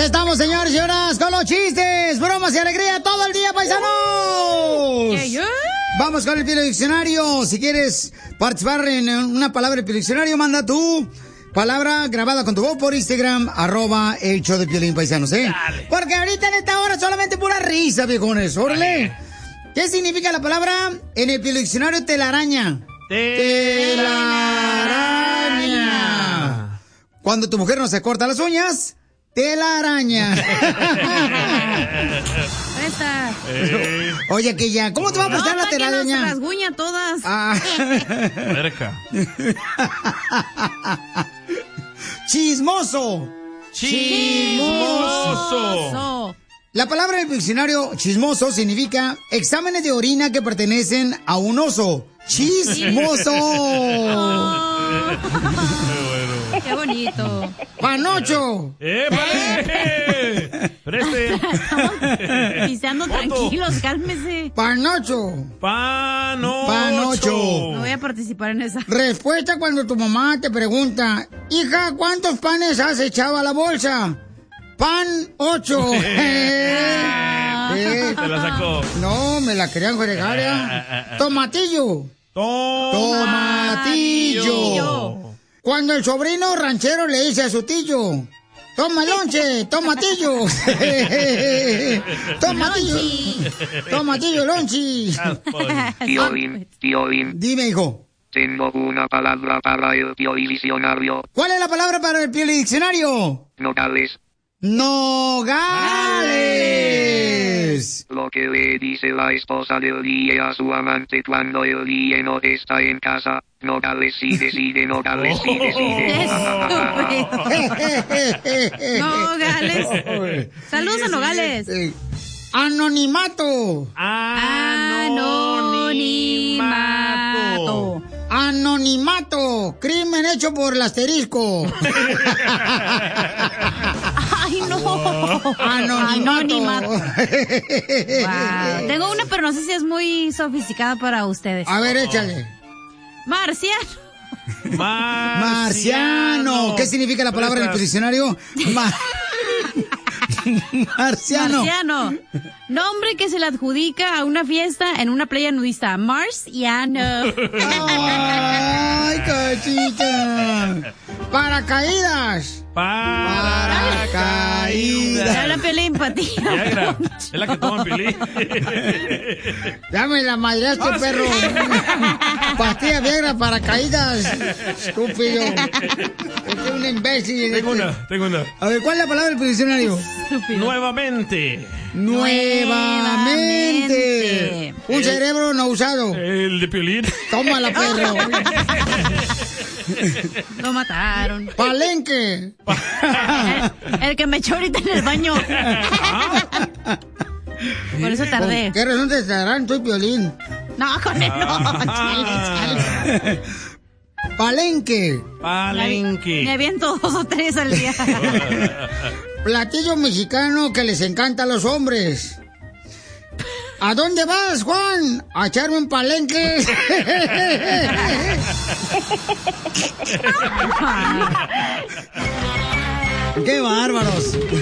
estamos, señores y señoras, con los chistes, bromas y alegría todo el día, paisanos. Vamos con el Piolín Diccionario. Si quieres participar en una palabra del Piolín Diccionario, manda tu palabra grabada con tu voz por Instagram, @el show de Piolín, paisanos, ¿eh? Dale. Porque ahorita en esta hora solamente pura risa, viejones. ¡Órale! ¿Qué significa la palabra en el Piolín Diccionario? Telaraña. Telaraña. Cuando tu mujer no se corta las uñas, telaraña. Oye, que ya, ¿cómo te va a prestar la telaraña? No, se rasguña todas. Cerca. Chismoso. Chismoso. La palabra del diccionario chismoso significa exámenes de orina que pertenecen a un oso. Chismoso. Qué bonito. Panocho. Preste. Estamos pisteando tranquilos, cálmese. Panocho. Panocho. No voy a participar en esa. Respuesta cuando tu mamá te pregunta, hija, ¿cuántos panes has echado a la bolsa? Pan 8. Te la sacó. No, me la querían fregar, ¿ya? Tomatillo. Tomatillo. Cuando el sobrino ranchero le dice a su tío, toma lonche, tomatillo. Tomatillo. Tomatillo, lonchi. Piolín. Dime, hijo. Tengo una palabra para el Piolín Diccionario. ¿Cuál es la palabra para el Piolín Diccionario? Nogales. Nogales. Lo que le dice la esposa del día a su amante cuando el día no está en casa. Nogales sí decide, Nogales sí decide. Nogales. Saludos a Nogales. Anonimato. Anonimato. Anonimato. Crimen hecho por el asterisco. Ay, no. Anonimato. Wow. Tengo una, pero no sé si es muy sofisticada para ustedes. A ver, échale. Marciano. Marciano. ¿Qué significa la palabra en el diccionario? Marciano. Marciano. Nombre que se le adjudica a una fiesta en una playa nudista. Marciano. Ay, cachita. Paracaídas. Paracaídas. Ya la Piolín, empatía. Viagra. Es la que toma Piolín. Dame la madreaste, perro. Pastilla Viagra, paracaídas. Estúpido. Es un imbécil. Tengo una. A ver, ¿cuál es la palabra del diccionario? Estúpido. Nuevamente. Un cerebro no usado. El de Piolín. Tómala, perro. Lo mataron. Palenque. El que me echó ahorita en el baño. Por eso tardé. ¿Con qué razón te estarán? Soy Piolín. No, con él no. Chale. Palenque. Me aviento 2 o 3 al día. Platillo mexicano que les encanta a los hombres. ¿A dónde vas, Juan? ¿A echarme un palenque? ¡Qué bárbaros!